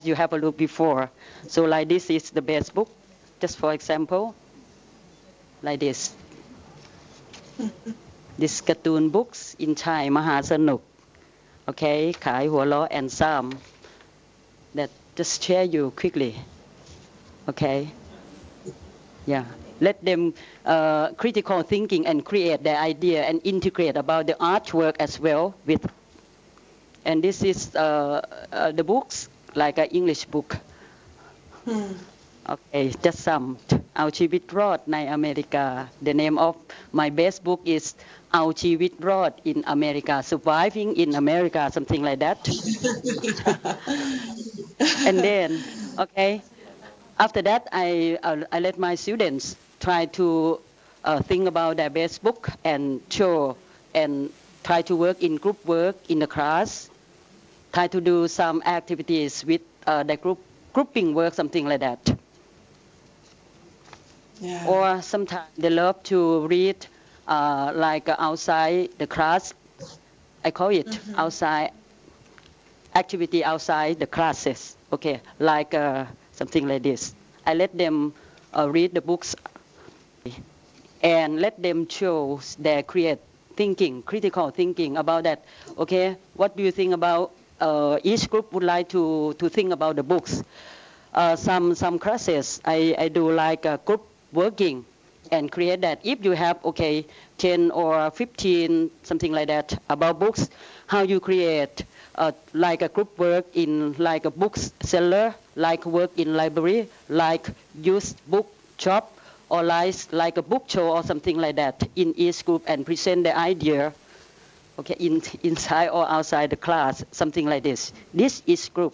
you have a look before. So like this is the best book, just for example, like this. This cartoon books in Thai, Mahasanuk. Okay, Khai Hua Lo and Sam. That just share you quickly. Okay, yeah. Let them critical thinking and create their idea and integrate about the artwork as well with. And this is the books like an English book. Okay, just some เอาชีวิตรอดในอเมริกา The name of my best book is เอาชีวิตรอด in America, surviving in America, something like that. And then, okay, after that, I let my students try to think about their best book and show and try to work in group work in the class, try to do some activities with the grouping work, something like that. Yeah. Or sometimes they love to read like outside the class. I call it outside activity outside the classes. Okay, like something like this. I let them read the books and let them show their critical thinking about that. Okay, what do you think about? Each group would like to think about the books. Some classes I do like group working and create that. If you have 10 or 15 something like that about books, how you create like a group work in like a bookseller, like work in library, like use book shop, or like a book show or something like that in each group and present the idea. Okay, inside or outside the class, something like this. This is group.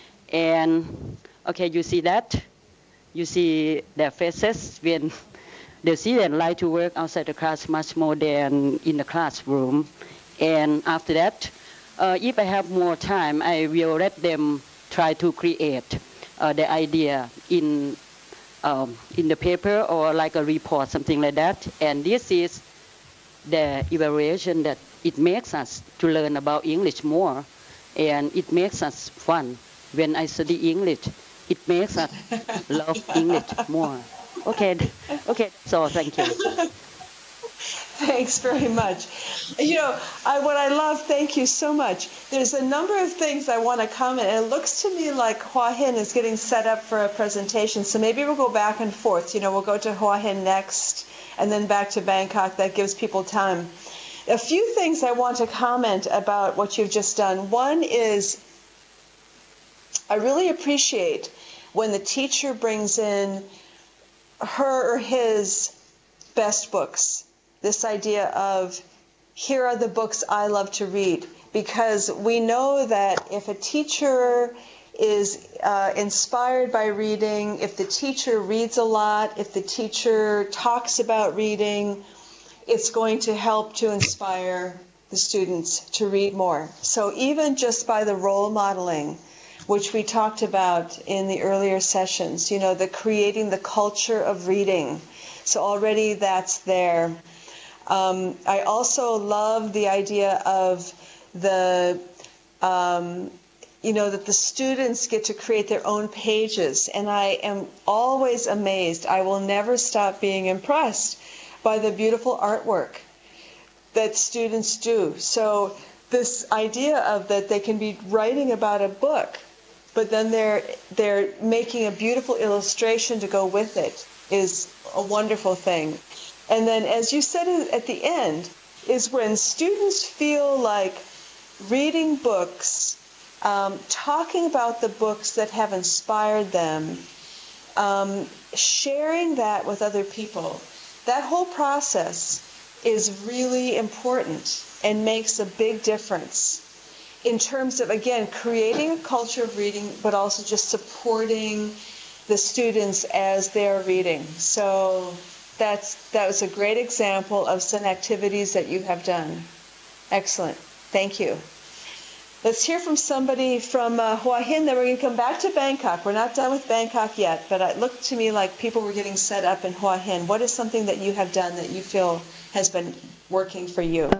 And okay, you see that? You see their faces when the students like to work outside the class much more than in the classroom. And after that, if I have more time, I will let them try to create the idea in the paper or like a report, something like that. And this is the evaluation that it makes us to learn about English more, and it makes us fun. When I study English, it makes us love English more. Okay, so thank you. Thanks very much. What I love, thank you so much. There's a number of things I want to comment, and it looks to me like Hua Hin is getting set up for a presentation, so maybe we'll go back and forth. We'll go to Hua Hin next, and then back to Bangkok. That gives people time. A few things I want to comment about what you've just done. One is I really appreciate when the teacher brings in her or his best books. This idea of, here are the books I love to read. Because we know that if a teacher is inspired by reading, if the teacher reads a lot, if the teacher talks about reading, it's going to help to inspire the students to read more. So even just by the role modeling, which we talked about in the earlier sessions, the creating the culture of reading. So already that's there. I also love the idea of that the students get to create their own pages. And I am always amazed. I will never stop being impressed by the beautiful artwork that students do. So this idea of that they can be writing about a book, but then they're making a beautiful illustration to go with it is a wonderful thing. And then, as you said at the end, is when students feel like reading books, talking about the books that have inspired them, sharing that with other people. That whole process is really important and makes a big difference in terms of, again, creating a culture of reading, but also just supporting the students as they're reading. So that was a great example of some activities that you have done. Excellent. Thank you. Let's hear from somebody from Hua Hin, then we're going to come back to Bangkok. We're not done with Bangkok yet, but it looked to me like people were getting set up in Hua Hin. What is something that you have done that you feel has been working for you?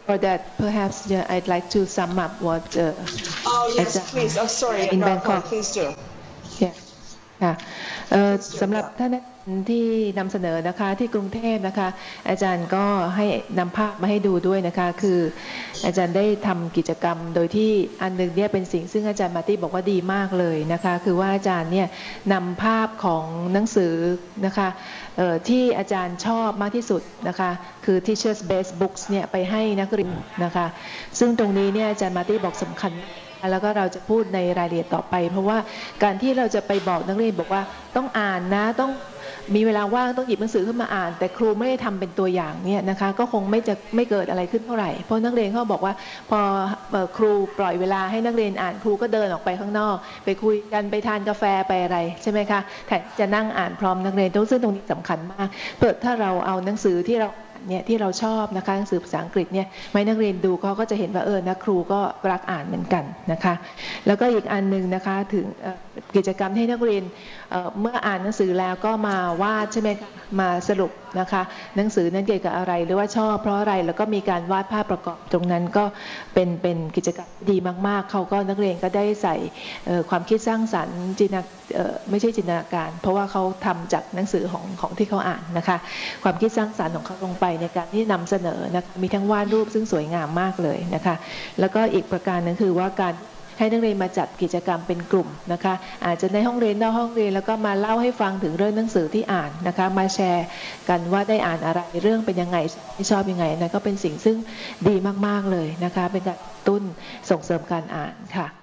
For that, perhaps I'd like to sum up what Oh yes, please. Oh sorry, in no, Bangkok. please do. Yeah. ค่ะสำหรับท่านที่นำเสนอนะคะที่กรุงเทพนะคะอาจารย์ก็ให้นำภาพมาให้ดูด้วยนะคะคืออาจารย์ได้ทำกิจกรรมโดยที่อันหนึ่งเนี่ยเป็นสิ่งซึ่งอาจารย์มาร์ตี้บอกว่าดีมากเลยนะคะคือว่าอาจารย์เนี่ยนำภาพของหนังสือนะคะที่อาจารย์ชอบมากที่สุดนะคะคือ Teachers Best Books เนี่ยไปให้นักเรียนนะคะซึ่งตรงนี้เนี่ยอาจารย์มาร์ตี้บอกสำคัญแล้วก็เราจะพูดในรายละเอียดต่อไปเพราะว่าการที่เราจะไปบอกนักเรียนบอกว่าต้องอ่านนะต้องมีเวลาว่างต้องหยิบหนังสือขึ้นมาอ่านแต่ครูไม่ได้ทำเป็นตัวอย่างเนี่ยนะคะก็คงไม่เกิดอะไรขึ้นเท่าไหร่เพราะนักเรียนเขาบอกว่าพอครูปล่อยเวลาให้นักเรียนอ่านครูก็เดินออกไปข้างนอกไปคุยกันไปทานกาแฟไปอะไรใช่ไหมคะแทนจะนั่งอ่านพร้อมนักเรียนซึ่งตรงนี้สำคัญมากเปิดถ้าเราเอาหนังสือที่เราเนี่ยที่เราชอบนะคะหนังสือภาษาอังกฤษเนี่ยให้นักเรียนดูเขาก็จะเห็นว่านะครูก็รักอ่านเหมือนกันนะคะแล้วก็อีกอันนึงนะคะถึงกิจกรรมให้นักเรียนเมื่ออ่านหนังสือแล้วก็มาวาดใช่ไหมคะมาสรุปนะคะหนังสือนั้นเกี่ยวกับอะไรหรือว่าชอบเพราะอะไรแล้วก็มีการวาดภาพประกอบตรงนั้นก็เป็นกิจกรรมดีมากๆเขาก็นักเรียนก็ได้ใส่ความคิดสร้างสรรค์ไม่ใช่จินตนาการเพราะว่าเขาทำจากหนังสือของที่เขาอ่านนะคะความคิดสร้างสรรค์ของเขาลงไปในการที่นำเสนอนะคะมีทั้งวาดรูปซึ่งสวยงามมากเลยนะคะแล้วก็อีกประการนึงคือว่าการให้นักเรียนมาจัดกิจกรรมเป็นกลุ่มนะคะอาจจะในห้องเรียนนอกห้องเรียนแล้วก็มาเล่าให้ฟังถึงเรื่องหนังสือที่อ่านนะคะมาแชร์กันว่าได้อ่านอะไรเรื่องเป็นยังไงที่ชอบยังไงนะก็เป็นสิ่งซึ่งดีมากๆเลยนะคะเป็นการตุ้นส่งเสริมการอ่านค่ะ